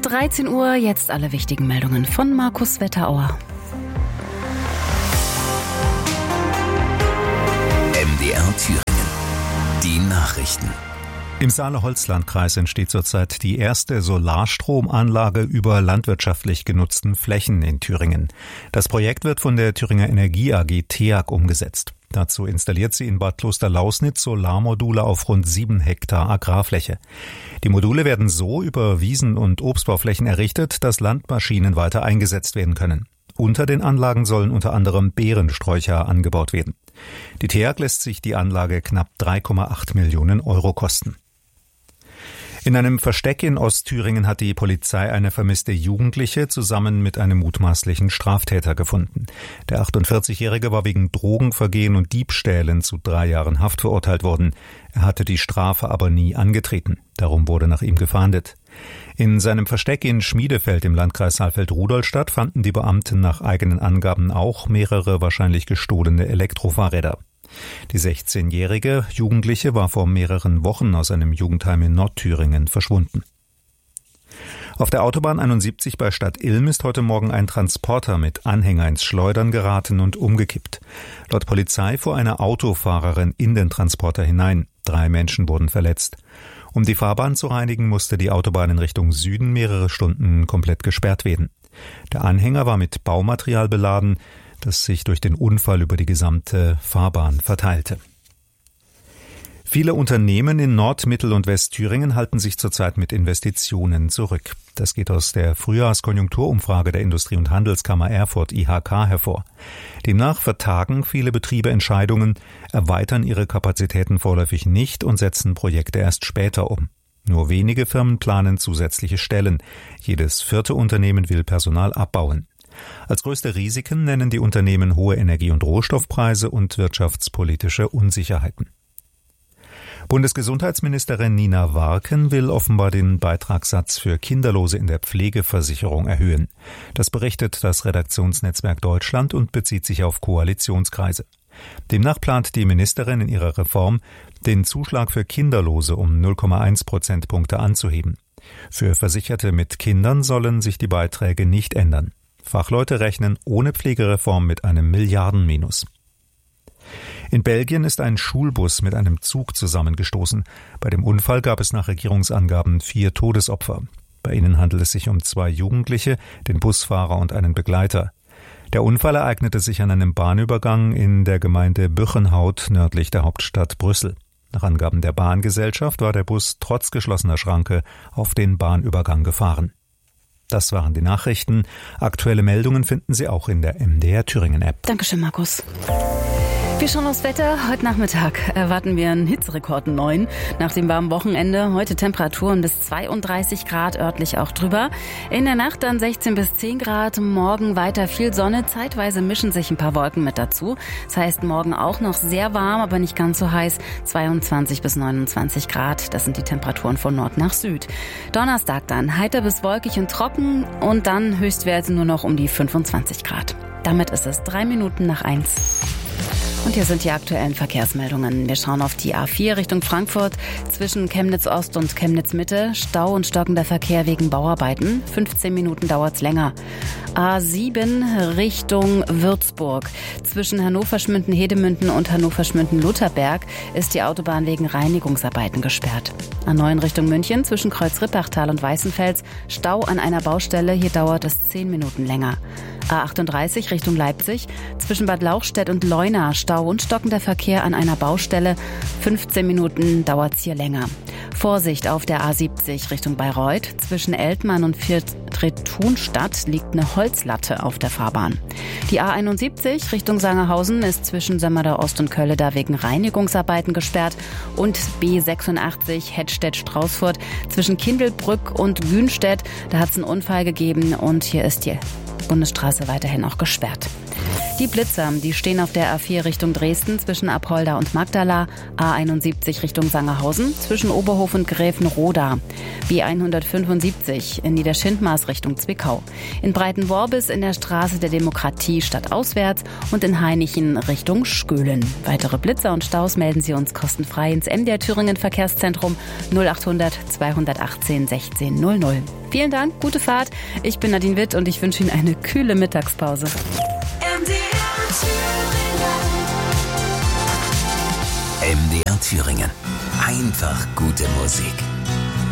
13 Uhr, jetzt alle wichtigen Meldungen von Markus Wetterauer. MDR Thüringen. Die Nachrichten. Im Saale-Holzland-Kreis entsteht zurzeit die erste Solarstromanlage über landwirtschaftlich genutzten Flächen in Thüringen. Das Projekt wird von der Thüringer Energie AG TEAG umgesetzt. Dazu installiert sie in Bad Klosterlausnitz Solarmodule auf rund 7 Hektar Agrarfläche. Die Module werden so über Wiesen- und Obstbauflächen errichtet, dass Landmaschinen weiter eingesetzt werden können. Unter den Anlagen sollen unter anderem Beerensträucher angebaut werden. Die TEAG lässt sich die Anlage knapp 3,8 Millionen Euro kosten. In einem Versteck in Ostthüringen hat die Polizei eine vermisste Jugendliche zusammen mit einem mutmaßlichen Straftäter gefunden. Der 48-Jährige war wegen Drogenvergehen und Diebstählen zu 3 Jahren Haft verurteilt worden. Er hatte die Strafe aber nie angetreten. Darum wurde nach ihm gefahndet. In seinem Versteck in Schmiedefeld im Landkreis Saalfeld-Rudolstadt fanden die Beamten nach eigenen Angaben auch mehrere wahrscheinlich gestohlene Elektrofahrräder. Die 16-jährige Jugendliche war vor mehreren Wochen aus einem Jugendheim in Nordthüringen verschwunden. Auf der Autobahn 71 bei Stadt Ilm ist heute Morgen ein Transporter mit Anhänger ins Schleudern geraten und umgekippt. Laut Polizei fuhr eine Autofahrerin in den Transporter hinein. 3 Menschen wurden verletzt. Um die Fahrbahn zu reinigen, musste die Autobahn in Richtung Süden mehrere Stunden komplett gesperrt werden. Der Anhänger war mit Baumaterial beladen, das sich durch den Unfall über die gesamte Fahrbahn verteilte. Viele Unternehmen in Nord-, Mittel- und Westthüringen halten sich zurzeit mit Investitionen zurück. Das geht aus der Frühjahrskonjunkturumfrage der Industrie- und Handelskammer Erfurt IHK hervor. Demnach vertagen viele Betriebe Entscheidungen, erweitern ihre Kapazitäten vorläufig nicht und setzen Projekte erst später um. Nur wenige Firmen planen zusätzliche Stellen. Jedes 4. Unternehmen will Personal abbauen. Als größte Risiken nennen die Unternehmen hohe Energie- und Rohstoffpreise und wirtschaftspolitische Unsicherheiten. Bundesgesundheitsministerin Nina Warken will offenbar den Beitragssatz für Kinderlose in der Pflegeversicherung erhöhen. Das berichtet das Redaktionsnetzwerk Deutschland und bezieht sich auf Koalitionskreise. Demnach plant die Ministerin in ihrer Reform, den Zuschlag für Kinderlose um 0,1 Prozentpunkte anzuheben. Für Versicherte mit Kindern sollen sich die Beiträge nicht ändern. Fachleute rechnen ohne Pflegereform mit einem Milliardenminus. In Belgien ist ein Schulbus mit einem Zug zusammengestoßen. Bei dem Unfall gab es nach Regierungsangaben 4 Todesopfer. Bei ihnen handelt es sich um 2 Jugendliche, den Busfahrer und einen Begleiter. Der Unfall ereignete sich an einem Bahnübergang in der Gemeinde Büchenhout nördlich der Hauptstadt Brüssel. Nach Angaben der Bahngesellschaft war der Bus trotz geschlossener Schranke auf den Bahnübergang gefahren. Das waren die Nachrichten. Aktuelle Meldungen finden Sie auch in der MDR Thüringen App. Dankeschön, Markus. Wir schauen aufs Wetter. Heute Nachmittag erwarten wir einen Hitzerekord 9. Nach dem warmen Wochenende heute Temperaturen bis 32 Grad, örtlich auch drüber. In der Nacht dann 16 bis 10 Grad. Morgen weiter viel Sonne. Zeitweise mischen sich ein paar Wolken mit dazu. Das heißt, morgen auch noch sehr warm, aber nicht ganz so heiß. 22 bis 29 Grad. Das sind die Temperaturen von Nord nach Süd. Donnerstag dann heiter bis wolkig und trocken und dann Höchstwerte nur noch um die 25 Grad. Damit ist es 3 Minuten nach 1. Und hier sind die aktuellen Verkehrsmeldungen. Wir schauen auf die A4 Richtung Frankfurt. Zwischen Chemnitz Ost und Chemnitz Mitte Stau und stockender Verkehr wegen Bauarbeiten. 15 Minuten dauert's länger. A7 Richtung Würzburg. Zwischen Hannover-Schmünden-Hedemünden und Hannover-Schmünden-Lutherberg ist die Autobahn wegen Reinigungsarbeiten gesperrt. A9 Richtung München zwischen Kreuz-Rippachtal und Weißenfels Stau an einer Baustelle. Hier dauert es 10 Minuten länger. A38 Richtung Leipzig zwischen Bad Lauchstädt und Leuna Stau und stockender Verkehr an einer Baustelle. 15 Minuten dauert's hier länger. Vorsicht auf der A70 Richtung Bayreuth. Zwischen Eltmann und Viertretunstadt liegt eine Holzlatte auf der Fahrbahn. Die A71 Richtung Sangerhausen ist zwischen Sömmerda Ost und Kölleda wegen Reinigungsarbeiten gesperrt. Und B86 Hettstedt-Straußfurt zwischen Kindelbrück und Günstedt. Da hat's einen Unfall gegeben und hier ist die Bundesstraße weiterhin auch gesperrt. Die Blitzer, die stehen auf der A4 Richtung Dresden zwischen Apolda und Magdala, A71 Richtung Sangerhausen zwischen Oberhof und Gräfenroda, B175 in Niederschindmaß Richtung Zwickau, in Breitenworbis in der Straße der Demokratie stadtauswärts und in Hainichen Richtung Schkölen. Weitere Blitzer und Staus melden Sie uns kostenfrei ins MDR Thüringen Verkehrszentrum 0800 218 16 00. Vielen Dank, gute Fahrt. Ich bin Nadine Witt und ich wünsche Ihnen eine kühle Mittagspause. MDR Thüringen. Einfach gute Musik.